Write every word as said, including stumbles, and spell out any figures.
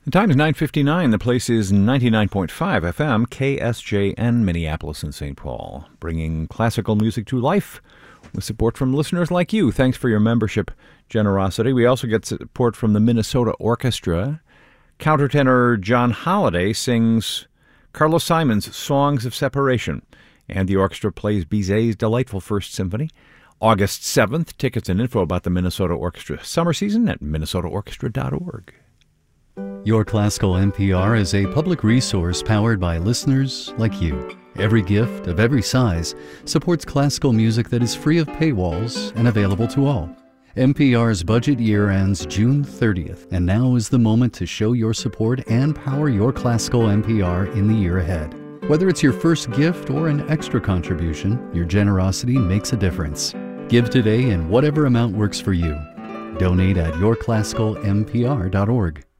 The time is nine fifty-nine. The place is ninety-nine point five F M, K S J N, Minneapolis and Saint Paul, bringing classical music to life with support from listeners like you. Thanks for your membership generosity. We also get support from the Minnesota Orchestra. Countertenor John Holliday sings Carlos Simon's Songs of Separation, and the orchestra plays Bizet's delightful First Symphony. August seventh, tickets and info about the Minnesota Orchestra summer season at minnesota orchestra dot org. Your Classical N P R is a public resource powered by listeners like you. Every gift of every size supports classical music that is free of paywalls and available to all. N P R's budget year ends June thirtieth, and now is the moment to show your support and power your classical N P R in the year ahead. Whether it's your first gift or an extra contribution, your generosity makes a difference. Give today in whatever amount works for you. Donate at your classical n p r dot org.